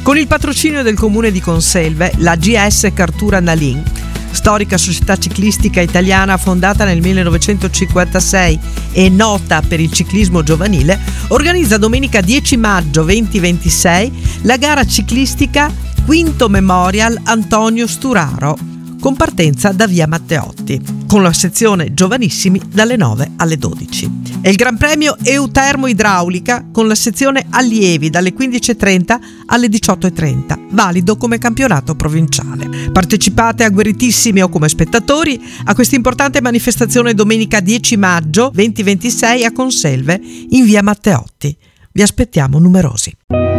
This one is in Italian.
Con il patrocinio del comune di Conselve, la GS Cartura Nalin, storica società ciclistica italiana fondata nel 1956 e nota per il ciclismo giovanile, organizza domenica 10 maggio 2026 la gara ciclistica Quinto Memorial Antonio Sturaro, con partenza da via Matteotti, con la sezione giovanissimi dalle 9 alle 12. E il Gran Premio Eutermo Idraulica con la sezione allievi dalle 15.30 alle 18.30, valido come campionato provinciale. Partecipate agguerritissimi o come spettatori a questa importante manifestazione domenica 10 maggio 2026 a Conselve in via Matteotti. Vi aspettiamo numerosi.